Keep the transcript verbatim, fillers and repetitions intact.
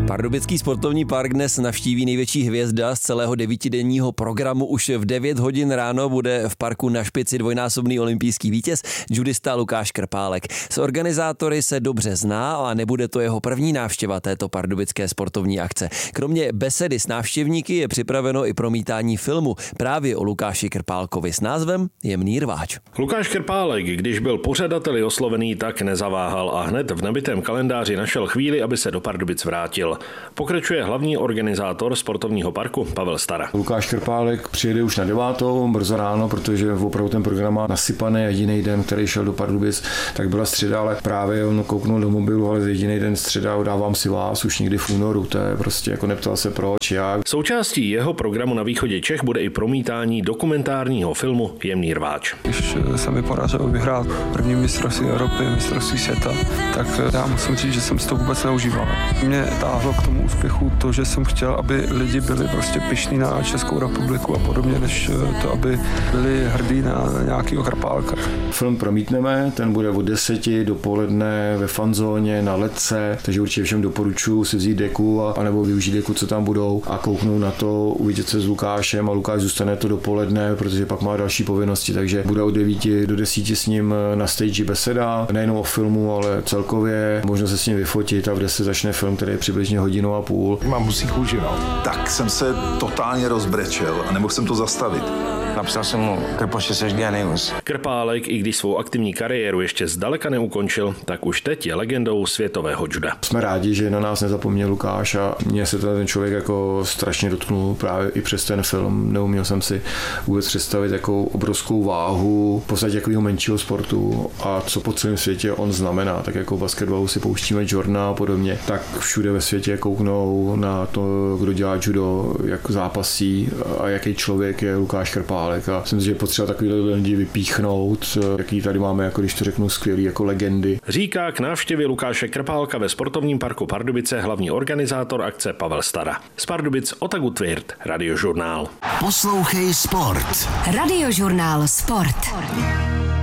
Pardubický sportovní park dnes navštíví největší hvězda z celého devítidenního programu. Už v devět hodin ráno bude v parku na špici dvojnásobný olympijský vítěz, judista Lukáš Krpálek. S organizátory se dobře zná a nebude to jeho první návštěva této pardubické sportovní akce. Kromě besedy s návštěvníky je připraveno i promítání filmu právě o Lukáši Krpálkovi s názvem Jemný rváč. Lukáš Krpálek, když byl pořadateli oslovený, tak nezaváhal a hned v nabitém kalendáři našel chvíli, aby se do Pardubic vrátil. Pokračuje hlavní organizátor sportovního parku Pavel Stara. Lukáš Krpálek přijede už na devátou, brzo ráno, protože opravdu ten program má nasypaný. Jediný den, který šel do Pardubic, tak byla středa, ale právě on kouknul do mobilu, ale jediný den středa, dávám si vás už někdy v únoru, to je prostě jako neptal se proč, jak. Součástí jeho programu na východě Čech bude i promítání dokumentárního filmu Jemný rváč. Když se mi podařilo vyhrát první mistrovství Evropy, mistrovství světa, tak já musím říct, že jsem si to vůbec neužíval. Mě táhlo k tomu úspěchu to, že jsem chtěl, aby lidi byli prostě pyšní na Českou republiku a podobně, než to, aby byli hrdí na nějakýho Krpálka. Film promítneme, ten bude od deseti dopoledne ve fanzóně na Ledce, takže určitě všem doporučuji si vzít deku a, a nebo využít deku, co tam budou a kouknout na to, uvidět se s Lukášem a Lukáš zůstane to dopoledne, protože pak má další povinnosti, takže bude od devíti do desíti s ním na stage beseda, nejenom o filmu, ale celkově možno se s ním vyfotit a v deset začne film, který je přibližně hodinu a půl. Mám husí kůži, no. Tak jsem se totálně rozbrečel a nemohl jsem to zastavit. Napsal jsem mu, Krpoši, seš genius. Krpálek, i když svou aktivní kariéru ještě zdaleka neukončil, tak už teď je legendou světového juda. Jsme rádi, že na nás nezapomněl Lukáš a mě se ten člověk jako strašně dotknul právě i přes ten film. Neuměl jsem si vůbec představit jakou obrovskou váhu v podstatě takového menšího sportu a co po celém světě on znamená. Tak jako v basketbalu si pouštíme Jordana a podobně, tak všude ve světě kouknou na to, kdo dělá judo, jak zápasí a jaký člověk je Lukáš Krpálek. A myslím si, že je potřeba takový lidi vypíchnout, jaký tady máme, jako když to řeknu, skvělý jako legendy. Říká k návštěvě Lukáše Krpálka ve sportovním parku Pardubice hlavní organizátor akce Pavel Stara. Z Pardubic Otaku Tvirt, Radiožurnál. Poslouchej sport. Radiožurnál Sport.